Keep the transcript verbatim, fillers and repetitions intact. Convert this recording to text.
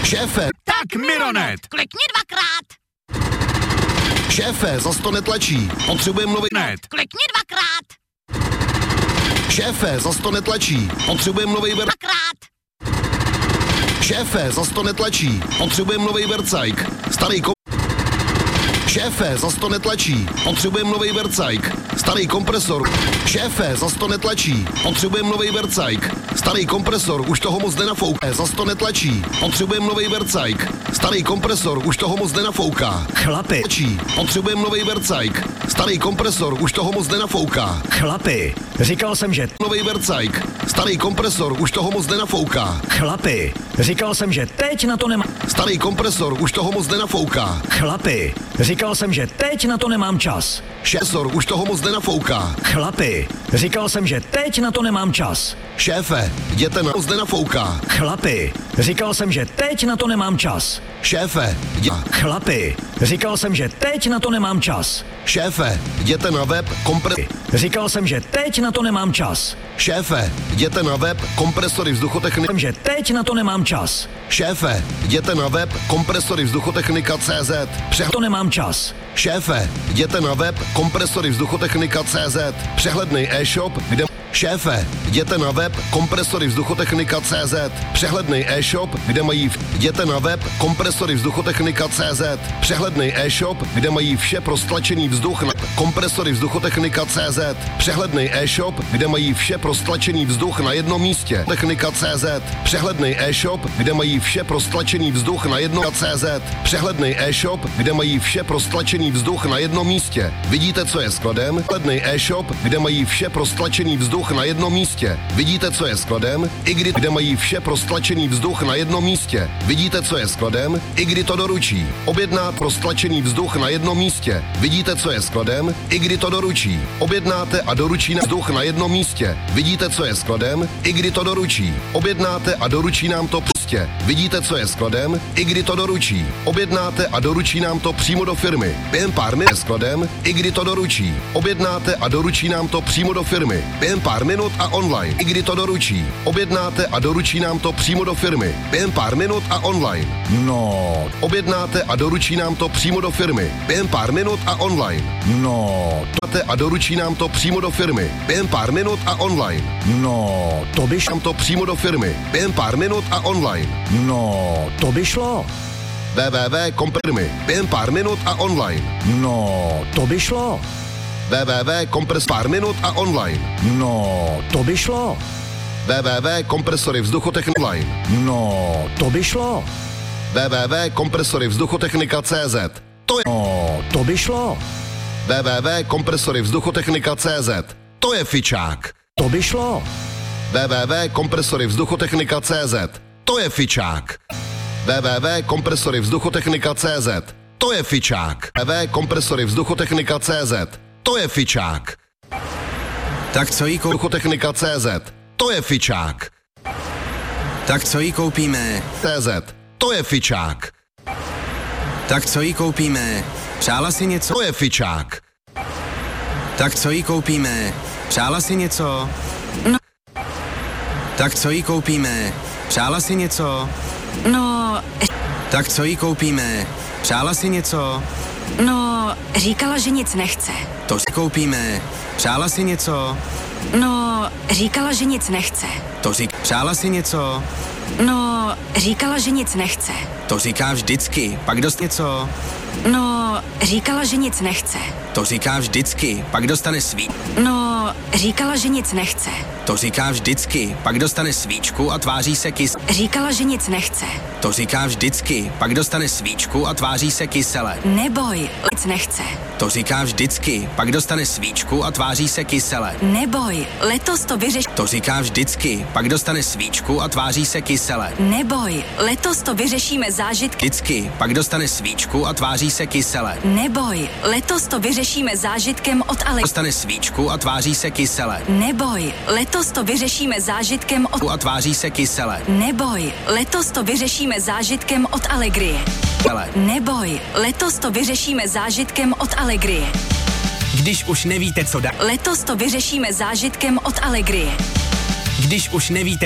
Šéfe. Tak Mironet. Klikni dvakrát. Šéfe, zas to netlačí. Potřebujeme nový Net. Klikni dvakrát. Šéfe, zas to netlačí. Potřebujeme nový ver... Dvakrát. Šéfe, zas to netlačí. Potřebujeme nový vercajk. Starý kom... Šéfe, zas to netlačí. Potřebujeme nový vercajk. Starý kompresor. Šéfe, zas to netlačí. Potřebujeme nový vercajk. Starý kompresor, už toho moc nenafouká. Zas to netlačí. Potřebujeme nový vercajk. Starý kompresor, už toho moc nenafouká. Chlapi. Potřebujeme nový vercajk. Starý kompresor, už toho moc nenafouká. Chlapi, říkal jsem, že... Nový vercajk. Starý kompresor, už toho moc nenafouká. Chlapi, říkal jsem, že teď na to nemám... Starý kompresor, už toho moc nenafouká. Chlapi, říkal jsem, že teď na to nemám čas. Šéfor, už toho moc nenafouká. Chlapi, říkal jsem, že teď na to nemám čas. Šéfe, jděte na moc nenafouká. Chlapi, říkal jsem, že teď na to nemám čas. Šéfe, jděte... Chlapi, říkal jsem, že teď na to nemám čas. Šéfe, jděte na web kompre... Říkal jsem, že teď na to nemám čas. Šéfe, jděte na web kompresory vzduchotechnika... Jsem, že teď na to nemám čas. Šéfe, jděte na web kompresory vzduchotechnika tečka cé zet. Přehled... To nemám čas. Šéfe, jděte na web kompresory vzduchotechnika tečka cé zet. Přehledný e-shop, kde... Šéfe, jděte na web kompresory vzduchotechnika tečka cé zet. Přehledný e-shop, kde mají... V... Jděte na web kompresory vzduchotechnika tečka cé zet. Přehledný e-shop, kde mají vše pro stlačený vzduch na... Kompresory vzduchotechnika tečka cé zet. Přehledný e-shop, kde mají vše pro stlačený vzduch na jednom místě. Technika tečka cé zet. Přehledný e-shop, kde mají vše pro stlačený vzduch na jednom cé zet. Přehledný e-shop, kde mají vše pro stlačený vzduch na jednom místě. Vidíte, co je skladem? Přehledný e-shop, kde mají vše pro stlačený vzduch na jednom místě. Vidíte, co je skladem? I kdy, kde mají vše pro stlačený vzduch na jednom místě. Vidíte, co je skladem? I kdy to doručí. Objednat pro stlačený vzduch na jednom místě. Vidíte, co je skladem? I kdy to doručí. Objednáte a doručí na vzduch na jednom místě. Vidíte, co je skladem? I kdy to doručí. Objednáte a doručí nám to prostě. Vidíte, co je skladem? I kdy to doručí. Objednáte a doručí nám to přímo do firmy. Během pár minut je skladem, i kdy to doručí. Objednáte a doručí nám to přímo do firmy. Během pár minut a online. I kdy to doručí. Objednáte a doručí nám to přímo do firmy. Během pár minut a online. No, Objednáte a doručí nám to přímo do firmy. Během pár minut a online. no, A doručí nám to přímo do firmy. Během pár minut a online. no, to by šlo. Nám to přímo do firmy. Během pár minut a online. No, to by šlo. www kompremy. Během pár minut a online. No, to by šlo. www kompres pár minut a online. No, to by šlo. www kompresory vzduchotechnika online. No, to by šlo. www kompresory vzduchotechnika tečka cé zet. To je No, to by šlo. www kompresory vzduchotechnika tečka cé zet. To je fičák. To by šlo. www kompresory vzduchotechnika tečka cé zet. To je fičák. www kompresory vzduchotechnika tečka cé zet. To je fičák. www kompresory vzduchotechnika tečka cé zet. To je fičák. Tak co jí koupíme? Vzduchotechnika tečka cé zet. To je fičák. Tak co jí koupíme? cé zet. To je fičák. Tak co jí koupíme? Přála si něco? To je fičák. Tak co jí koupíme? Přála si něco? No. Tak co jí koupíme? Přála si něco? No, Tak co jí koupíme? Přála si něco? no, říkala, že nic nechce. To si koupíme. Přála si něco? No, říkala, že nic nechce. To řík. Přála si něco? No, říkala, že nic nechce. To říká vždycky. Pak dost něco? No, říkala, že nic nechce. To říká vždycky. Pak dostane sví. No, říkala, že nic nechce. To říká vždycky. Pak dostane svíčku a tváří se kys. Říkala, že nic nechce. To říká vždycky. Pak dostane svíčku a tváří se kysele. Neboj, nic nechce. To říká vždycky. Pak dostane svíčku a tváří se kysele. Neboj, letos to vyřeš. To říká vždycky. Pak dostane svíčku a tváří se kysele. Neboj, letos to vyřešíme zážitky. Vždycky. Pak dostane svíčku a tváří se kysele. Neboj, letos to vyřešíme zážitkem od Ale. Dostane svíčku a tváří se kysele. Neboj, letos to vyřešíme zážitkem od... A tváří se kysele. Neboj, letos to vyřešíme zážitkem od Alegrie. Kysele. Neboj, letos to vyřešíme zážitkem od Alegrie. Když už nevíte, co dá. Letos to vyřešíme zážitkem od Alegrie. Když už nevíte,